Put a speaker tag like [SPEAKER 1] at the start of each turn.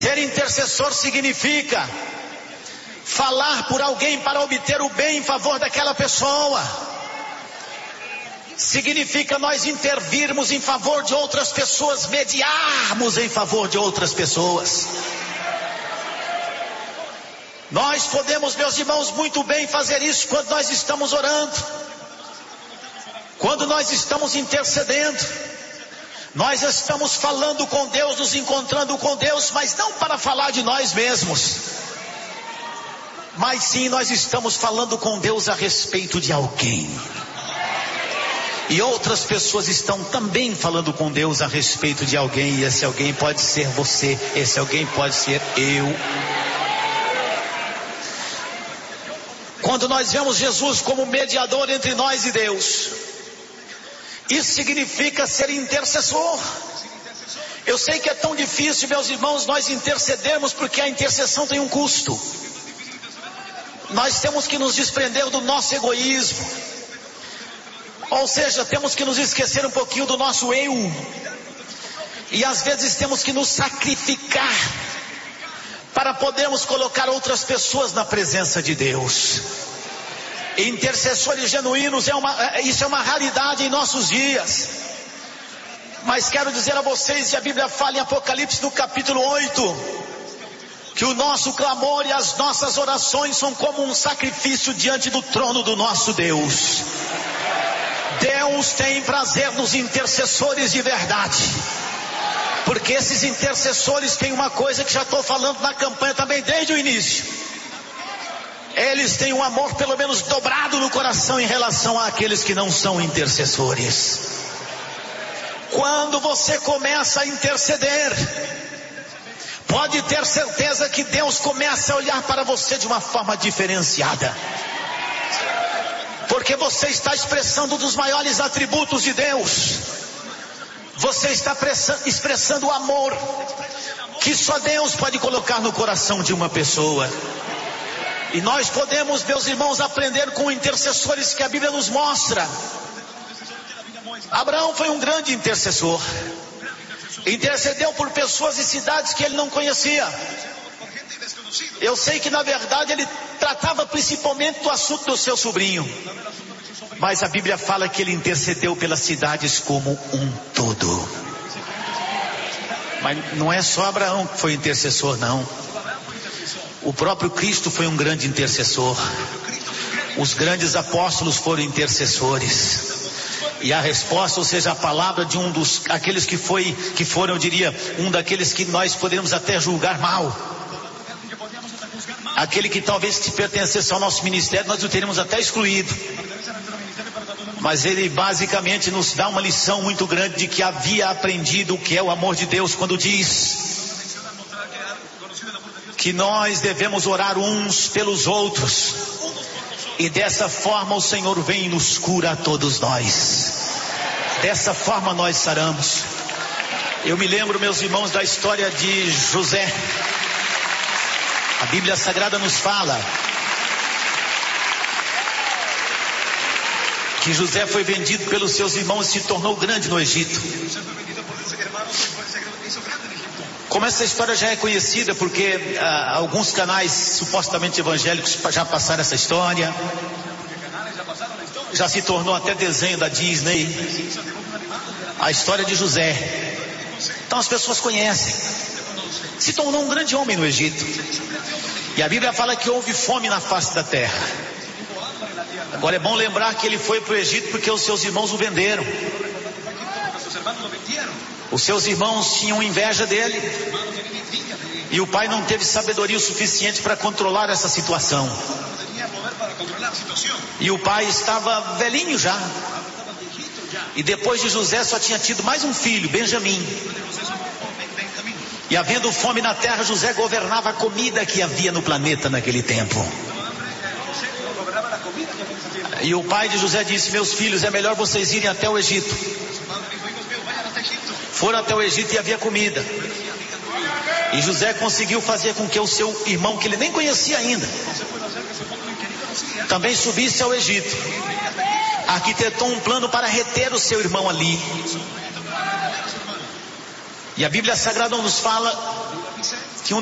[SPEAKER 1] Ser intercessor significa falar por alguém para obter o bem em favor daquela pessoa. Significa nós intervirmos em favor de outras pessoas, mediarmos em favor de outras pessoas. Nós podemos, meus irmãos, muito bem fazer isso quando nós estamos orando, quando nós estamos intercedendo. Nós estamos falando com Deus, nos encontrando com Deus, mas não para falar de nós mesmos, mas sim nós estamos falando com Deus a respeito de alguém. E outras pessoas estão também falando com Deus a respeito de alguém, e esse alguém pode ser você, esse alguém pode ser eu. Quando nós vemos Jesus como mediador entre nós e Deus, isso significa ser intercessor. Eu sei que é tão difícil, meus irmãos, nós intercedermos, porque a intercessão tem um custo. Nós temos que nos desprender do nosso egoísmo, ou seja, temos que nos esquecer um pouquinho do nosso eu, e às vezes temos que nos sacrificar para podermos colocar outras pessoas na presença de Deus. Intercessores genuínos, isso é uma raridade em nossos dias. Mas quero dizer a vocês, e a Bíblia fala em Apocalipse no capítulo 8, que o nosso clamor e as nossas orações são como um sacrifício diante do trono do nosso Deus. Deus tem prazer nos intercessores de verdade, porque esses intercessores têm uma coisa que já estou falando na campanha também desde o início: eles têm um amor pelo menos dobrado no coração em relação àqueles que não são intercessores. Quando você começa a interceder, pode ter certeza que Deus começa a olhar para você de uma forma diferenciada, porque você está expressando um dos maiores atributos de Deus. Você está expressando o amor que só Deus pode colocar no coração de uma pessoa. E nós podemos, meus irmãos, aprender com intercessores que a Bíblia nos mostra. Abraão foi um grande intercessor. Intercedeu por pessoas e cidades que ele não conhecia. Eu sei que na verdade ele tratava principalmente do assunto do seu sobrinho, mas a Bíblia fala que ele intercedeu pelas cidades como um todo. Mas não é só Abraão que foi intercessor, não. O próprio Cristo foi um grande intercessor. Os grandes apóstolos foram intercessores. E a resposta, ou seja, a palavra de aqueles que foram, eu diria, um daqueles que nós podemos até julgar mal. Aquele que talvez se pertencesse ao nosso ministério, nós o teríamos até excluído. Mas ele basicamente nos dá uma lição muito grande de que havia aprendido o que é o amor de Deus, quando diz que nós devemos orar uns pelos outros, e dessa forma o Senhor vem e nos cura a todos nós. Dessa forma nós saramos. Eu me lembro, meus irmãos, da história de José. A Bíblia Sagrada nos fala que José foi vendido pelos seus irmãos e se tornou grande no Egito. Como essa história já é conhecida, porque alguns canais supostamente evangélicos já passaram essa história, já se tornou até desenho da Disney, a história de José. Então as pessoas conhecem. Se tornou um grande homem no Egito, e a Bíblia fala que houve fome na face da terra. Agora é bom lembrar que ele foi para o Egito porque os seus irmãos o venderam. Os seus irmãos tinham inveja dele, e o pai não teve sabedoria o suficiente para controlar essa situação. E o pai estava velhinho já, e depois de José só tinha tido mais um filho, Benjamim. E havendo fome na terra, José governava a comida que havia no planeta naquele tempo. E o pai de José disse: meus filhos, é melhor vocês irem até o Egito. Foram até o Egito e havia comida. E José conseguiu fazer com que o seu irmão, que ele nem conhecia ainda, também subisse ao Egito. Arquitetou um plano para reter o seu irmão ali. E a Bíblia Sagrada nos fala que um